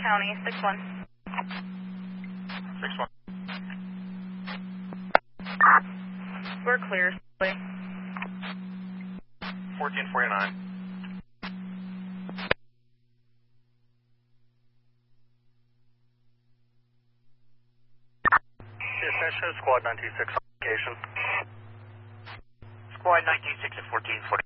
County, 6-1. 6-1. We're clear. 1449. Dispatch, Squad 926 on location. Squad 926 at 1449.